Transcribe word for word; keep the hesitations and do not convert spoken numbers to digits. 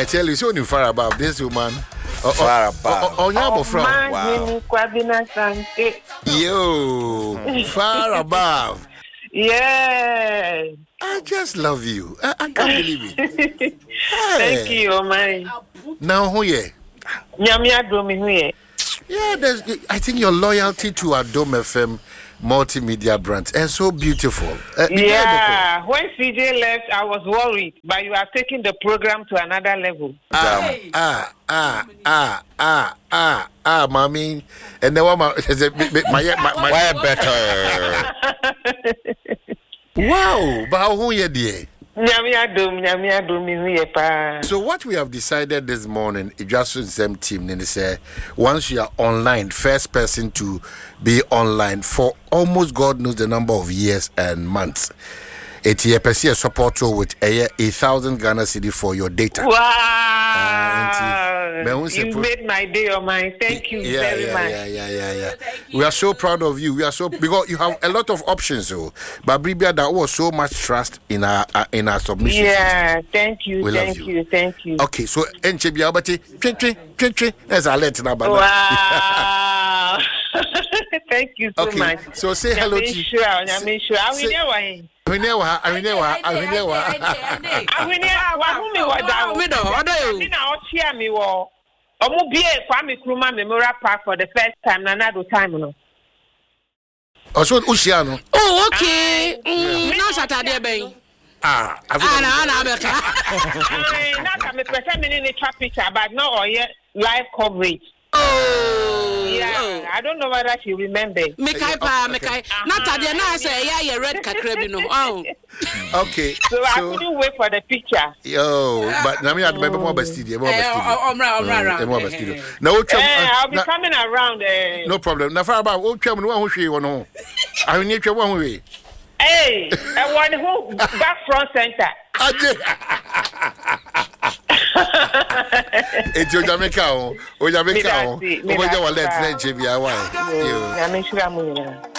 I tell you, so far about this woman. Far above. On your from. Wow. Yo, far above. Yeah. I just love you. I, I can't believe it. Hey. Thank you, oh my. Now, who ye? Nyamia Domi, who ye? Yeah, there's, I think your loyalty to Adom F M multimedia brand is so beautiful. Uh, yeah, when C J left, I was worried, but you are taking the program to another level. Ah, ah, ah, ah, ah, ah, ah, mommy. And then what my, my, my, my, why better? Wow, but how who ye dear? So what we have decided this morning, it just the same team, and say once you are online, first person to be online for almost God knows the number of years and months. It year per year support with a, a thousand Ghana cedi for your data. Wow! Uh, you pro- made my day or mine. Thank you yeah, very yeah, much. Yeah, yeah, yeah, yeah. We are so proud of you. We are so because you have a lot of options. So, but Bribia, that was so much trust in our uh, in our submission. Yeah, thank you, we thank love you. you, thank you. Okay, so Enchebi Abati, twen twen twen twen. Let's alert now, wow! Thank you so okay, much. So say hello to you. Sure, I'm sure. I will never. I know, I know, I know. I will never. I cheer me. Omo be Kwame Nkrumah Memorial Park for the first time. Nanado time no. Oh, so Usiano. Oh, okay. Mm, now Saturday ben. Ah, ah, na na be ka. Na ka me pese me ni trap picture but no or yet live coverage. Oh, yeah. Oh. I don't know whether she remember. Mekai pa, mekai. Not Saturday na say yeah, yeah, red kakrebi no. Oh. Okay. So, so I couldn't wait for the picture. Yo, but now me had maybe more studio, more studio. Omra, omra, more studio. Now, I'll be coming around. Uh, no problem. Now, for about what chum no one who she want. I will need you one way. Hey, I want who back front center. It's your Jamaica, oh, Jamaica, oh, over your let's let you be a wife.